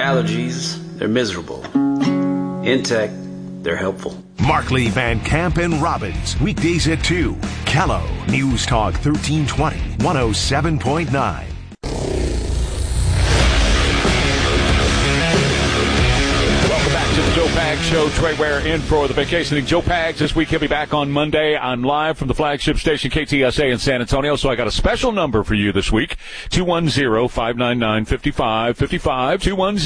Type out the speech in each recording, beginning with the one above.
allergies, they're miserable. In tech, they're helpful. Markley, Van Camp, and Robbins, weekdays at 2. Callow, News Talk 1320, 107.9. The Joe Pags Show. Trey Ware in for the vacationing Joe Pags this week. He'll be back on Monday. I'm live from the flagship station KTSA in San Antonio, so I got a special number for you this week, 210-599-5555,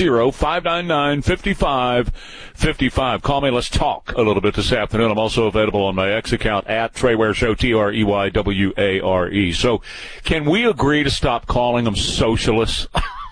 210-599-5555. Call me. Let's talk a little bit this afternoon. I'm also available on my X account, at Trey Ware Show, TREYWARE. So can we agree to stop calling them socialists?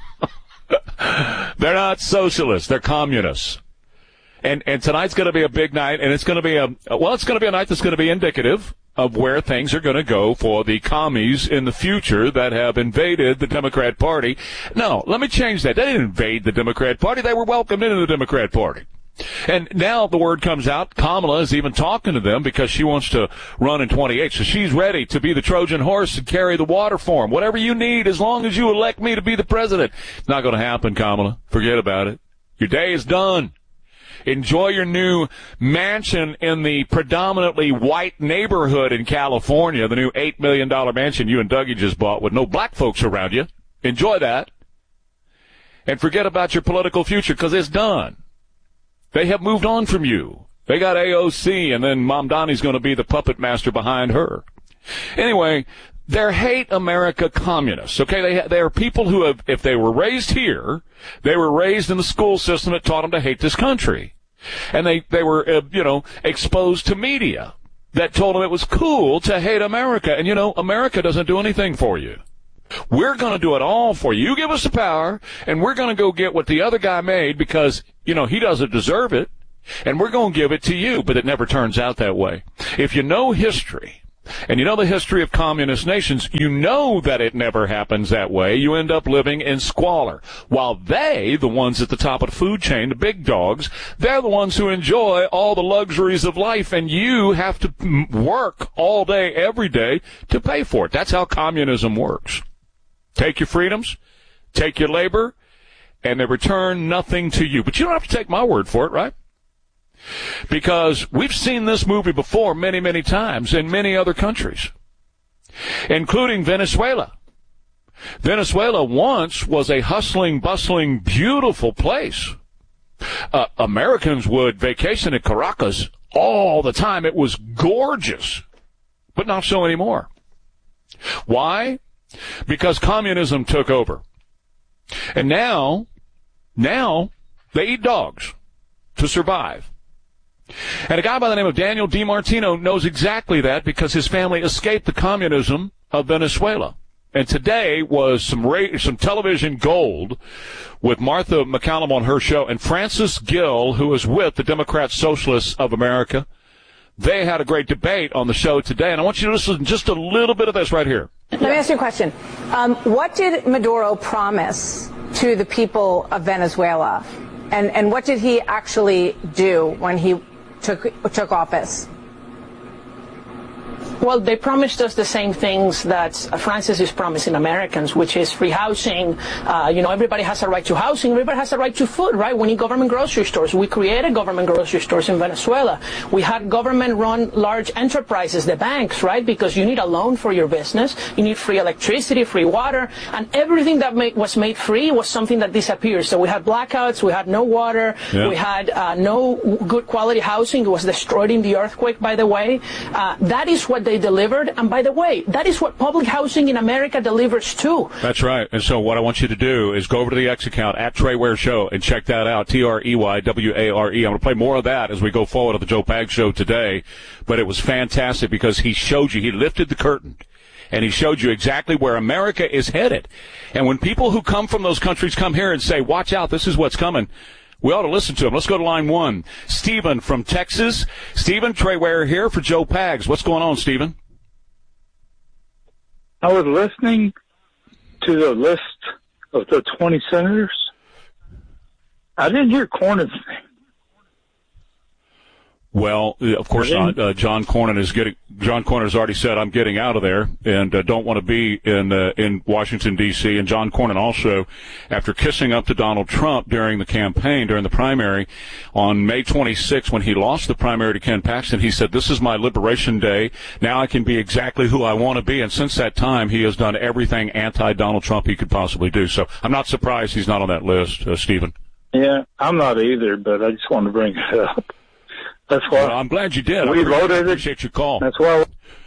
They're not socialists. They're communists. And tonight's going to be a big night, and it's going to be it's going to be a night that's going to be indicative of where things are going to go for the commies in the future that have invaded the Democrat Party. No, let me change that. They didn't invade the Democrat Party. They were welcomed into the Democrat Party. And now the word comes out, Kamala is even talking to them because she wants to run in 28. So she's ready to be the Trojan horse and carry the water for them. Whatever you need, as long as you elect me to be the president. It's not going to happen, Kamala. Forget about it. Your day is done. Enjoy your new mansion in the predominantly white neighborhood in California, the new $8 million mansion you and Dougie just bought with no black folks around you. Enjoy that. And forget about your political future because it's done. They have moved on from you. They got AOC, and then Mom Donnie's going to be the puppet master behind her. Anyway, they're hate America communists, okay? They are people who have, if they were raised here, they were raised in the school system that taught them to hate this country. And they were, exposed to media that told them it was cool to hate America. And, America doesn't do anything for you. We're going to do it all for you. You give us the power, and we're going to go get what the other guy made because, he doesn't deserve it, and we're going to give it to you. But it never turns out that way. If you know history, and you know the history of communist nations, you know that it never happens that way. You end up living in squalor. While they, the ones at the top of the food chain, the big dogs, they're the ones who enjoy all the luxuries of life, and you have to work all day, every day to pay for it. That's how communism works. Take your freedoms, take your labor, and they return nothing to you. But you don't have to take my word for it, right? Because we've seen this movie before many, many times in many other countries, including Venezuela. Venezuela once was a hustling, bustling, beautiful place. Americans would vacation in Caracas all the time. It was gorgeous, but not so anymore. Why? Because communism took over. And now they eat dogs to survive. And a guy by the name of Daniel DiMartino knows exactly that because his family escaped the communism of Venezuela. And today was some television gold with Martha McCallum on her show and Francis Gill, who is with the Democrat Socialists of America. They had a great debate on the show today, and I want you to listen to just a little bit of this right here. Let me ask you a question. What did Maduro promise to the people of Venezuela? And what did he actually do when he took office? Well, they promised us the same things that Francis is promising Americans, which is free housing. Everybody has a right to housing. Everybody has a right to food, right? We need government grocery stores. We created government grocery stores in Venezuela. We had government-run large enterprises, the banks, right? Because you need a loan for your business. You need free electricity, free water. And everything that was made free was something that disappeared. So we had blackouts. We had no water. Yeah. We had no good quality housing. It was destroyed in the earthquake, by the way. That is what they delivered. And by the way, that is what public housing in America delivers too. That's right. And so what I want you to do is go over to the X account at Trey Ware Show and check that out. TREYWARE. I'm going to play more of that as we go forward on the Joe Pags Show today. But it was fantastic because he showed you, he lifted the curtain and he showed you exactly where America is headed. And when people who come from those countries come here and say, watch out, this is what's coming, we ought to listen to him. Let's go to line one. Stephen from Texas. Stephen, Trey Ware here for Joe Pags. What's going on, Stephen? I was listening to the list of the 20 senators. I didn't hear Cornyn's name. Well, of course, John Cornyn has already said, I'm getting out of there and don't want to be in Washington, D.C. And John Cornyn also, after kissing up to Donald Trump during the campaign, during the primary, on May 26, when he lost the primary to Ken Paxton, he said, this is my liberation day. Now I can be exactly who I want to be. And since that time, he has done everything anti-Donald Trump he could possibly do. So I'm not surprised he's not on that list, Stephen. Yeah, I'm not either, but I just wanted to bring it up. That's why. Well, I'm glad you did. We voted. I appreciate your call. That's why.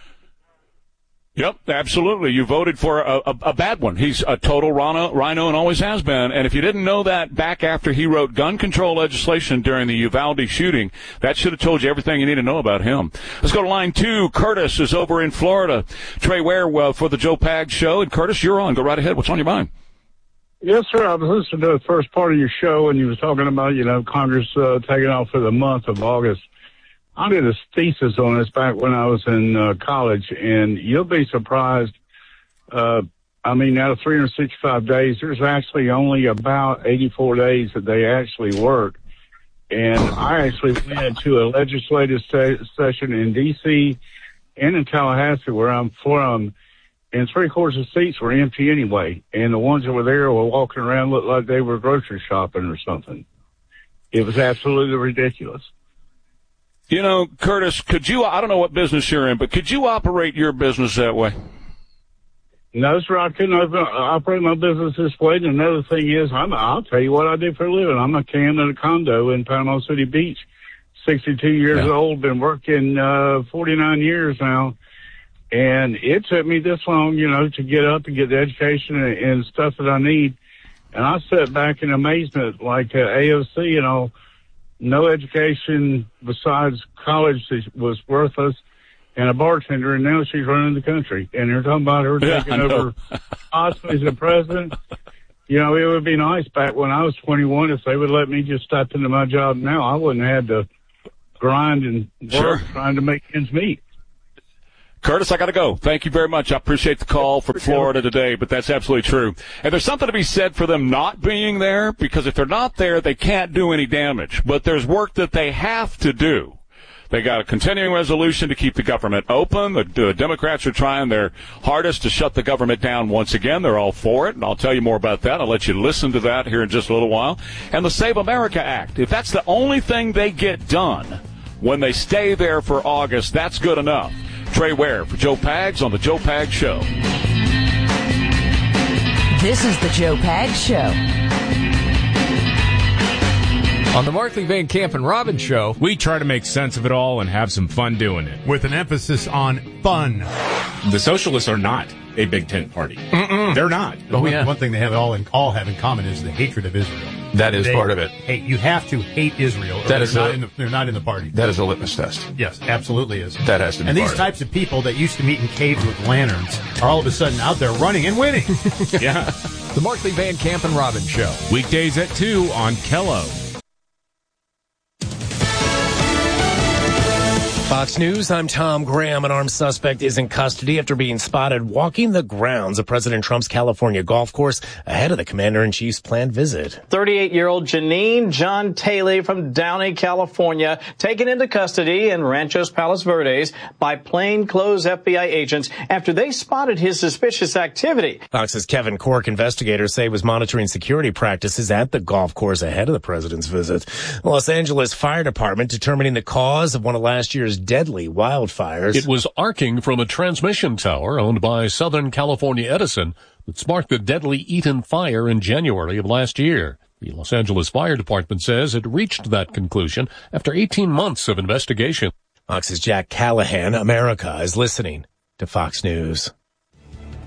Yep, absolutely. You voted for a bad one. He's a total rhino and always has been. And if you didn't know that back after he wrote gun control legislation during the Uvalde shooting, that should have told you everything you need to know about him. Let's go to line 2. Curtis is over in Florida. Trey Ware for the Joe Pags Show. And Curtis, you're on. Go right ahead. What's on your mind? Yes, sir. I was listening to the first part of your show, and you was talking about, Congress taking off for the month of August. I did a thesis on this back when I was in college, and you'll be surprised. Out of 365 days, there's actually only about 84 days that they actually work. And I actually went to a legislative session in D.C. and in Tallahassee, where I'm from, and 3/4 of seats were empty anyway. And the ones that were there were walking around, looked like they were grocery shopping or something. It was absolutely ridiculous. Curtis, I don't know what business you're in, but could you operate your business that way? No, sir, I couldn't operate my business this way. And another thing is, I'll tell you what I do for a living. I'm a cam at a condo in Panama City Beach, 62 years old, been working 49 years now. And it took me this long, to get up and get the education and stuff that I need. And I sat back in amazement, like AOC, no education besides college was worthless, and a bartender, and now she's running the country. And they're talking about her taking over possibly as the president. It would be nice back when I was 21 if they would let me just step into my job now. I wouldn't have to grind and work trying to make ends meet. Curtis, I got to go. Thank you very much. I appreciate the call from Florida today, but that's absolutely true. And there's something to be said for them not being there, because if they're not there, they can't do any damage. But there's work that they have to do. They got a continuing resolution to keep the government open. The Democrats are trying their hardest to shut the government down once again. They're all for it, and I'll tell you more about that. I'll let you listen to that here in just a little while. And the Save America Act. If that's the only thing they get done when they stay there for August, that's good enough. Trey Ware for Joe Pags on the Joe Pags Show. This is the Joe Pags Show. On the Markley, Van Camp and Robbins Show, we try to make sense of it all and have some fun doing it. With an emphasis on fun. The socialists are not a big tent party. They're not. One thing they all have in common is the hatred of Israel. That is part of it. Hey, you have to hate Israel. Or they're not in the party. That is a litmus test. Yes, absolutely is. That has to be. And these types of people that used to meet in caves with lanterns are all of a sudden out there running and winning. Yeah. The Markley, Van Camp and Robbins Show. Weekdays at 2 on Kello. Fox News, I'm Tom Graham. An armed suspect is in custody after being spotted walking the grounds of President Trump's California golf course ahead of the commander-in-chief's planned visit. 38-year-old Janine John Taylor from Downey, California, taken into custody in Ranchos Palos Verdes by plainclothes FBI agents after they spotted his suspicious activity. Fox's Kevin Corke investigators say was monitoring security practices at the golf course ahead of the president's visit. The Los Angeles Fire Department determining the cause of one of last year's deadly wildfires. It was arcing from a transmission tower owned by Southern California Edison that sparked the deadly Eaton fire in January of last year. The Los Angeles Fire Department says it reached that conclusion after 18 months of investigation. Fox's Jack Callahan. America is listening to Fox News.